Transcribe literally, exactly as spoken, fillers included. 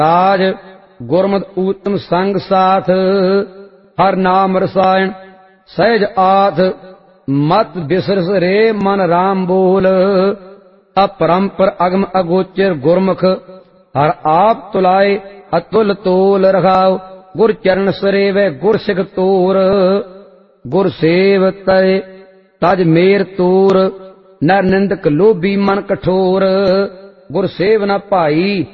राज गुरमत उत्तम संग साथ, हर नाम रसायन सहज आथ। मत बिसरस रे मन राम बोल, अपरंपर अगम अगोचर गुरमुख। हर आप तुलाए अतुल तोल रखाओ, गुर चरण सरेवै गुर सिख तोर। गुर सेव तय तज मेर तोर, नर निंदक लोभी मन कठोर। गुर सेव न भाई